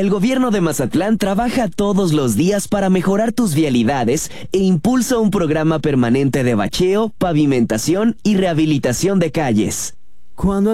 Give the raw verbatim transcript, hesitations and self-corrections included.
El gobierno de Mazatlán trabaja todos los días para mejorar tus vialidades e impulsa un programa permanente de bacheo, pavimentación y rehabilitación de calles. Cuando